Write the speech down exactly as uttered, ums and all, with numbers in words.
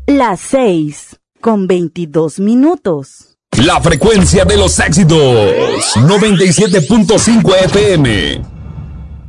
Las seis con veintidós minutos. La frecuencia de los éxitos. noventa y siete punto cinco F M.